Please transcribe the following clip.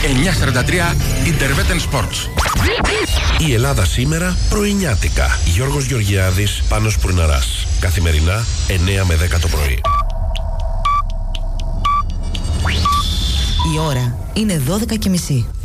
943 Interveten Sports. Η Ελλάδα σήμερα πρωινιάτικα. Γιώργος Γεωργιάδης, Πάνος Πουρναράς. Καθημερινά 9 με 10 το πρωί. Η ώρα είναι 12:30.